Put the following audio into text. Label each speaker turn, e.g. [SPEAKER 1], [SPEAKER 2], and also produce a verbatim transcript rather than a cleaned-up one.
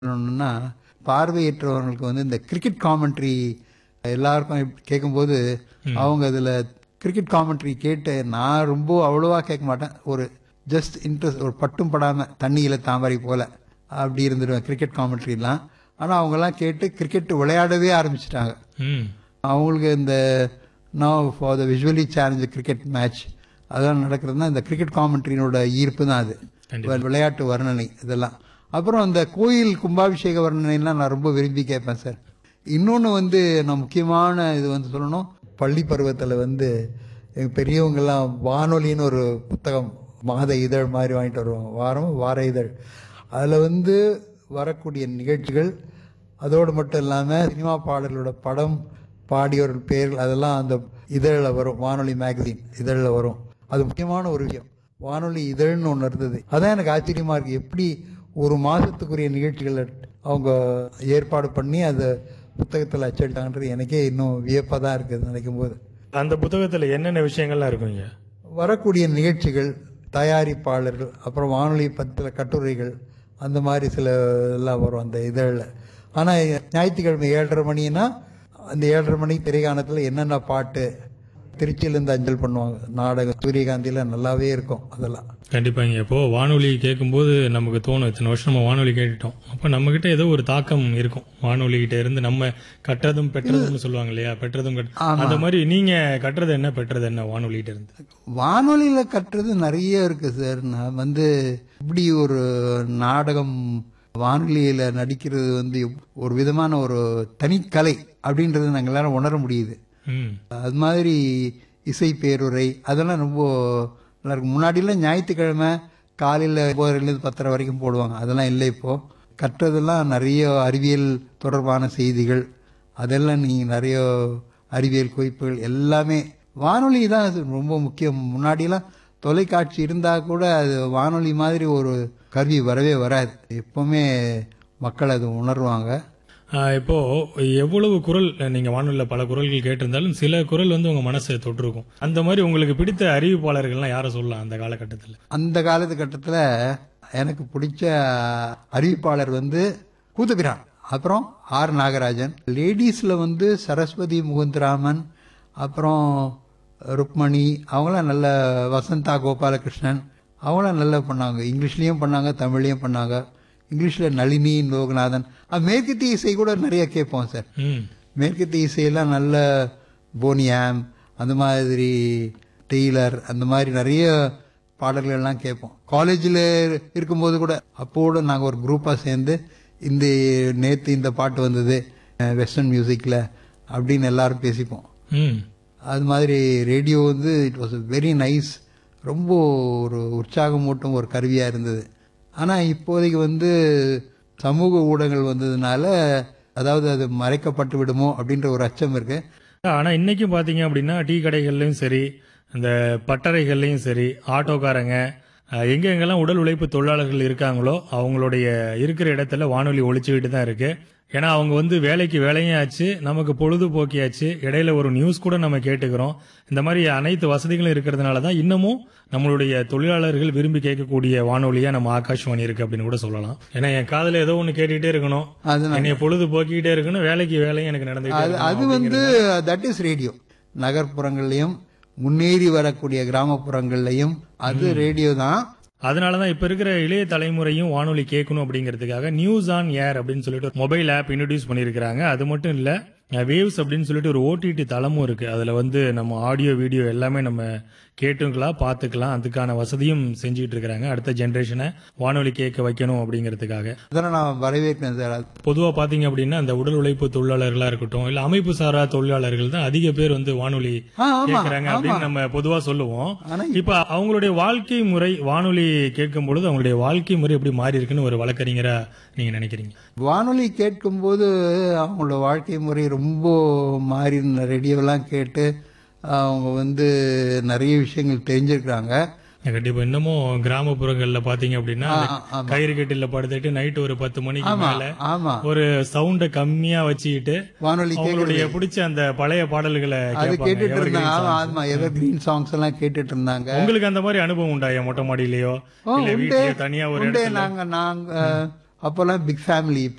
[SPEAKER 1] சொல்லணும்னா பார்வையற்றவர்களுக்கு வந்து இந்த கிரிக்கெட் காமெண்ட்ரி எல்லாருக்கும் கேட்கும்போது அவங்க அதில் கிரிக்கெட் காமெண்ட்ரி கேட்டு நான் ரொம்ப அவ்வளோவா கேட்க மாட்டேன். ஒரு ஜஸ்ட் இன்ட்ரெஸ்ட், ஒரு பட்டும் படாமல் தண்ணியில் தாமரை போல் அப்படி இருந்துடுவேன் கிரிக்கெட் காமெண்ட்ரிலாம். ஆனால் அவங்கெல்லாம் கேட்டு கிரிக்கெட் விளையாடவே ஆரம்பிச்சிட்டாங்க. அவங்களுக்கு இந்த now for the visually challenge cricket match அதெல்லாம் நடக்கிறதுனா இந்த கிரிக்கெட் காமெண்ட்ரினோட ஈர்ப்பு தான் அது. விளையாட்டு வர்ணனை இதெல்லாம். அப்புறம் இந்த கோயில் கும்பாபிஷேக வர்ணனைலாம் நான் ரொம்ப விரும்பி கேட்பேன் சார். இன்னொன்று வந்து நான் முக்கியமான இது வந்து சொல்லணும், பள்ளி பருவத்தில் வந்து எங்கள் பெரியவங்கெல்லாம் வானொலின்னு ஒரு புத்தகம் மாத இதழ் மாதிரி வாங்கிட்டு வருவாங்க, வாரம் வார இதழ். அதில் வந்து வரக்கூடிய நிகழ்ச்சிகள் அதோடு மட்டும் இல்லாமல் சினிமா பாடல்களோட படம் பாடியவர்கள் பேர்கள் அதெல்லாம் அந்த இதழில் வரும், வானொலி மேகசின் இதழில் வரும். அது முக்கியமான ஒரு விஷயம். வானொலி இதழ்னு ஒன்று இருந்தது. அதான் எனக்கு ஆச்சரியமாக இருக்குது, எப்படி ஒரு மாதத்துக்குரிய நிகழ்ச்சிகளை அவங்க ஏற்பாடு பண்ணி அதை புத்தகத்தில் அச்சிட்டாங்கன்றது எனக்கே இன்னும் வியப்பாக தான் இருக்குது நினைக்கும் போது.
[SPEAKER 2] அந்த புத்தகத்தில் என்னென்ன விஷயங்கள்லாம் இருக்குங்க?
[SPEAKER 1] வரக்கூடிய நிகழ்ச்சிகள், தயாரிப்பாளர்கள், அப்புறம் வானொலி பற்றின கட்டுரைகள், அந்த மாதிரி சில எல்லாம் வரும் அந்த இதழில். ஆனால் ஞாயிற்றுக்கிழமை ஏழரை மணின்னா அந்த ஏழரை மணி திரைக்காணத்தில் என்னென்ன பாட்டு திருச்சியிலேருந்து அஞ்சல் பண்ணுவாங்க, நாடகம் சூரியகாந்தியில் நல்லாவே இருக்கும் அதெல்லாம்.
[SPEAKER 2] கண்டிப்பாங்க. இப்போ வானொலி கேட்கும்போது நமக்கு தோணும், இத்தனை வருஷம் நம்ம வானொலி கேட்டுட்டோம், அப்போ நம்மகிட்ட ஏதோ ஒரு தாக்கம் இருக்கும் வானொலிகிட்ட இருந்து. நம்ம கற்றதும் பெற்றதும் சொல்லுவாங்க இல்லையா, பெற்றதும் அந்த மாதிரி நீங்க கற்றது என்ன பெற்றது என்ன வானொலிகிட்ட இருந்து?
[SPEAKER 1] வானொலியில கற்றது நிறைய இருக்கு சார். நான் வந்து இப்படி ஒரு நாடகம் வானொலியில நடிக்கிறது வந்து ஒரு விதமான ஒரு தனிக்கலை அப்படின்றது நாங்கள் எல்லாரும் உணர முடியுது. அது மாதிரி இசை பேருரை அதெல்லாம் ரொம்ப நல்லா இருக்கும். முன்னாடிலாம் ஞாயிற்றுக்கிழமை காலையில் ஒன்பதுலேருந்து பத்தரை வரைக்கும் போடுவாங்க, அதெல்லாம் இல்லை. இப்போ கற்றதெல்லாம் நிறைய அறிவியல் தொடர்பான செய்திகள், அதெல்லாம் நீங்கள் நிறைய அறிவியல் குறிப்புகள் எல்லாமே வானொலி தான் ரொம்ப முக்கியம். முன்னாடிலாம் தொலைக்காட்சி இருந்தால் கூட அது வானொலி மாதிரி ஒரு கருவி வரவே வராது. எப்பவுமே மக்கள் அது உணர்வாங்க.
[SPEAKER 2] இப்போ எவ்வளவு குரல் நீங்க வானொலியில் பல குரல்கள் கேட்டிருந்தாலும் சில குரல் வந்து உங்க மனசை தொட்டிருக்கும். அந்த மாதிரி உங்களுக்கு பிடித்த அறிவிப்பாளர்கள்லாம் யாரை சொல்லலாம் அந்த காலகட்டத்தில்?
[SPEAKER 1] அந்த காலகட்டத்தில் எனக்கு பிடிச்ச அறிவிப்பாளர் வந்து கூத்துபிரான், அப்புறம் ஆர் நாகராஜன். லேடிஸில் வந்து சரஸ்வதி முகுந்தராமன், அப்புறம் ருக்மணி, அவங்களாம் நல்ல, வசந்தா கோபாலகிருஷ்ணன், அவங்களாம் நல்லா பண்ணாங்க. இங்கிலீஷ்லேயும் பண்ணாங்க, தமிழ்லையும் பண்ணாங்க. இங்கிலீஷில் நளினி, லோகநாதன். மேற்கத்திய இசை கூட நிறைய கேட்போம் சார். மேற்கத்திய இசையெல்லாம் நல்ல போனியாம், அந்த மாதிரி டெய்லர், அந்த மாதிரி நிறைய பாடல்கள் எல்லாம் கேட்போம். காலேஜில் இருக்கும்போது கூட அப்போடு நாங்கள் ஒரு குரூப்பாக சேர்ந்து இந்த நேற்று இந்த பாட்டு வந்தது வெஸ்டர்ன் மியூசிக்கில் அப்படின்னு எல்லாரும் பேசிப்போம். அது மாதிரி ரேடியோ வந்து இட் வாஸ் வெரி நைஸ், ரொம்ப ஒரு உற்சாகமூட்டும் ஒரு கருவியாக இருந்தது. ஆனால் இப்போதைக்கு வந்து சமூக ஊடகங்கள் வந்ததுனால அதாவது அது மறைக்கப்பட்டு விடுமோ அப்படின்ற ஒரு அச்சம் இருக்கு.
[SPEAKER 2] ஆனால் இன்னைக்கும் பார்த்தீங்க அப்படின்னா டீ கடைகள்லையும் சரி, அந்த பட்டறைகள்லையும் சரி, ஆட்டோக்காரங்க எங்க எங்கெல்லாம் உடல் உழைப்பு தொழிலாளர்கள் இருக்காங்களோ அவங்களுடைய இருக்கிற இடத்துல வானொலி ஒழிச்சுக்கிட்டு தான் இருக்கு. ஏன்னா அவங்க வந்து வேலைக்கு வேலையும் ஆச்சு, நமக்கு பொழுதுபோக்கியாச்சு, இடையில ஒரு நியூஸ் கூட நம்ம கேட்டுக்கிறோம். இந்த மாதிரி அனைத்து வசதிகளும் இருக்கிறதுனால தான் இன்னமும் நம்மளுடைய தொழிலாளர்கள் விரும்பி கேட்கக்கூடிய வானொலியா நம்ம ஆகாஷ்வாணி இருக்கு அப்படின்னு கூட சொல்லலாம். ஏன்னா என் காதுல ஏதோ ஒன்று கேட்டுக்கிட்டே இருக்கணும், என்னைய பொழுது போக்கிக்கிட்டே இருக்கணும், வேலைக்கு வேலையும் எனக்கு நடந்துகிட்டே.
[SPEAKER 1] அது வந்து தட் இஸ் ரேடியோ. நகர்ப்புறங்கள்லையும் முன்னேறி வரக்கூடிய கிராமப்புறங்கள்லையும் அது ரேடியோ தான்.
[SPEAKER 2] அதனாலதான் இப்ப இருக்கிற இளைய தலைமுறையும் வானொலி கேட்கணும் அப்படிங்கிறதுக்காக நியூஸ் ஆன் ஏர் அப்படின்னு சொல்லிட்டு மொபைல் ஆப் இன்ட்ரோடியூஸ் பண்ணிருக்காங்க. அது மட்டும் இல்ல, வேவ்ஸ் அப்படின்னு சொல்லிட்டு ஒரு ஓடிடி தளமும் இருக்கு. அதுல வந்து நம்ம ஆடியோ வீடியோ எல்லாமே நம்ம கேட்டுக்கலாம், பார்த்துக்கலாம். அதுக்கான வசதியும் செஞ்சுட்டு இருக்காங்க. அடுத்த ஜெனரேஷனை வானொலி கேட்க வைக்கணும் அப்படிங்கிறதுக்காக
[SPEAKER 1] அதெல்லாம் நான் வரவேற்கிறேன் சார்.
[SPEAKER 2] பொதுவா பாத்தீங்க அப்படின்னா அந்த உடல் உழைப்பு தொழிலாளர்களா இருக்கட்டும், இல்ல அமைப்பு சாரா தொழிலாளர்கள் தான் அதிக பேர் வந்து வானொலி கேட்கறாங்க அப்படின்னு நம்ம பொதுவா சொல்லுவோம். இப்ப அவங்களுடைய வாழ்க்கை முறை வானொலி கேட்கும் பொழுது அவங்களுடைய வாழ்க்கை முறை எப்படி மாறி இருக்குன்னு ஒரு வழக்கறிஞரா நீங்க நினைக்கிறீங்க?
[SPEAKER 1] வானொலி கேட்கும் போது அவங்களோட வாழ்க்கை முறை ரொம்ப மாறி, ரேடியோலாம் கேட்டு அவங்க வந்து நிறைய விஷயங்கள் தெரிஞ்சிருக்கிறாங்க.
[SPEAKER 2] கண்டிப்பா இன்னமும் கிராமப்புறங்கள்ல பாத்தீங்க அப்படின்னா கயிறு கட்டில படுத்துட்டு நைட் ஒரு பத்து மணிக்கு மேல ஒரு சவுண்ட கம்மியா வச்சுக்கிட்டு
[SPEAKER 1] வானொலி
[SPEAKER 2] அவங்களுடைய பிடிச்ச அந்த பழைய பாடல்களை
[SPEAKER 1] கேட்டுட்டு இருந்தாங்க. எவர் கிரீன் சாங்ஸ் எல்லாம் கேட்டுட்டு இருந்தாங்க.
[SPEAKER 2] உங்களுக்கு அந்த மாதிரி அனுபவம் உண்டாயா? மொட்டை மாடியிலயோ இல்ல வீட்லயோ தனியா ஒரு இடத்துல?
[SPEAKER 1] நாங்க நாங்க அப்பெல்லாம் பிக் ஃபேமிலி.